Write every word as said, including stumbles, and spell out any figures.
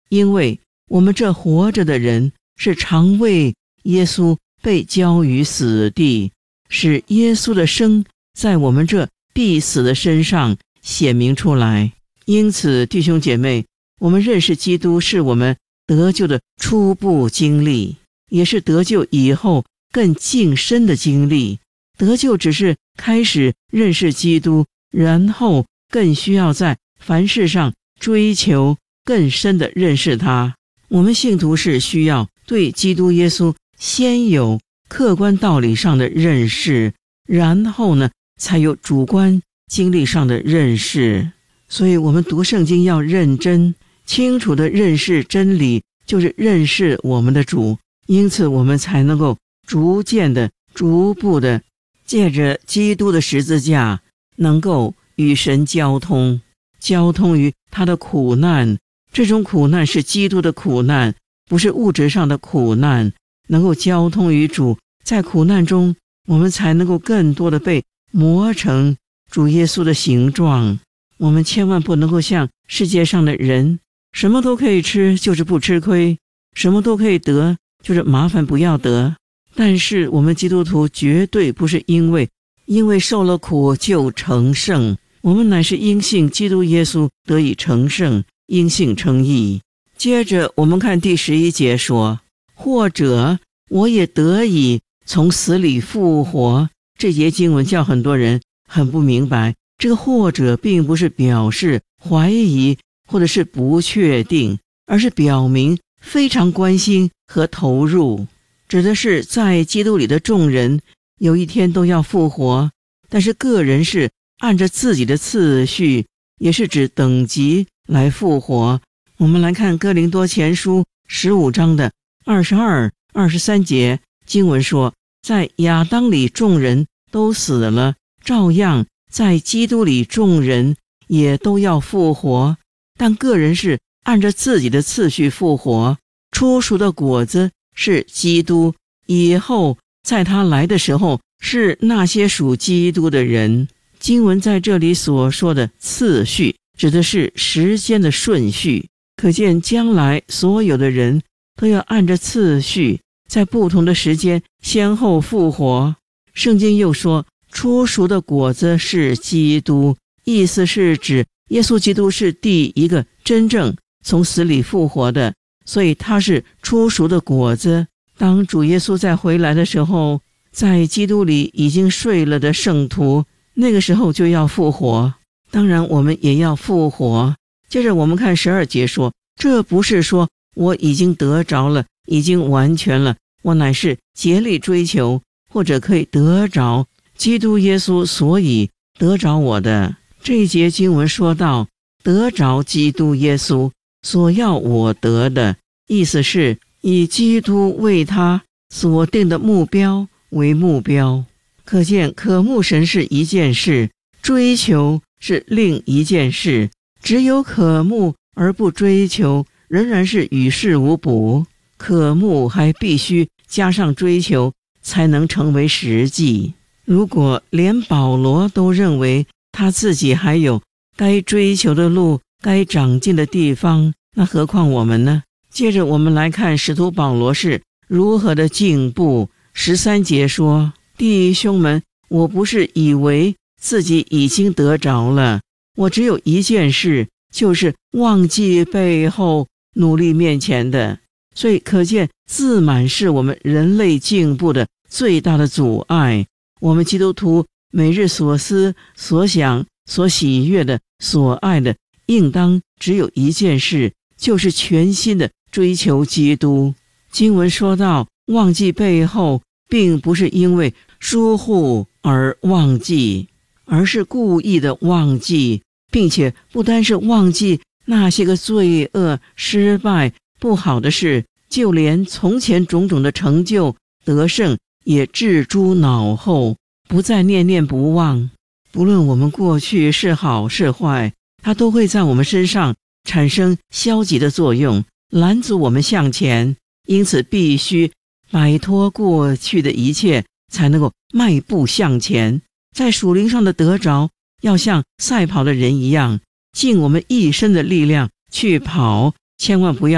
因为我们这活着的人是常为耶稣被交于死地，使耶稣的生在我们这必死的身上显明出来。因此弟兄姐妹，我们认识基督是我们得救的初步经历，也是得救以后更近深的经历。得救只是开始认识基督，然后更需要在凡事上追求更深的认识他。我们信徒是需要对基督耶稣先有客观道理上的认识，然后呢才有主观经历上的认识。所以我们读圣经要认真清楚地认识真理，就是认识我们的主，因此我们才能够逐渐的逐步的借着基督的十字架能够与神交通，交通于他的苦难。这种苦难是基督的苦难，不是物质上的苦难。能够交通于主，在苦难中我们才能够更多的被磨成主耶稣的形状。我们千万不能够像世界上的人，什么都可以吃就是不吃亏，什么都可以得就是麻烦不要得。但是我们基督徒绝对不是因为因为受了苦就成圣，我们乃是因信基督耶稣得以成圣，因信称义。接着我们看第十一节说，或者我也得以从死里复活。这节经文叫很多人很不明白，这个或者并不是表示怀疑或者是不确定，而是表明非常关心和投入，指的是在基督里的众人有一天都要复活，但是个人是按着自己的次序，也是指等级来复活。我们来看哥林多前书十五章的二十二、二十三节，经文说，在亚当里众人都死了，照样在基督里众人也都要复活，但个人是按着自己的次序复活。初熟的果子是基督，以后在他来的时候是那些属基督的人。经文在这里所说的次序指的是时间的顺序，可见将来所有的人都要按着次序在不同的时间先后复活。圣经又说初熟的果子是基督，意思是指耶稣基督是第一个真正从死里复活的，所以他是初熟的果子。当主耶稣再回来的时候，在基督里已经睡了的圣徒，那个时候就要复活。当然我们也要复活。接着我们看十二节说，这不是说我已经得着了，已经完全了，我乃是竭力追求或者可以得着基督耶稣，所以得着我的。这一节经文说到得着基督耶稣所要我得的，意思是以基督为他所定的目标为目标。可见渴慕神是一件事，追求是另一件事。只有渴慕而不追求，仍然是与事无补。渴慕还必须加上追求，才能成为实际。如果连保罗都认为他自己还有该追求的路，该长进的地方，那何况我们呢？接着我们来看使徒保罗是如何的进步。十三节说，弟兄们，我不是以为自己已经得着了，我只有一件事，就是忘记背后，努力面前的。所以可见自满是我们人类进步的最大的阻碍。我们基督徒每日所思所想所喜悦的所爱的，应当只有一件事，就是全心的追求基督。经文说到忘记背后，并不是因为疏忽而忘记，而是故意的忘记，并且不单是忘记那些个罪恶、失败、不好的事，就连从前种种的成就得胜也置诸脑后，不再念念不忘。不论我们过去是好是坏，它都会在我们身上产生消极的作用，拦阻我们向前。因此必须摆脱过去的一切，才能够迈步向前。在属灵上的得着，要像赛跑的人一样，尽我们一生的力量去跑，千万不要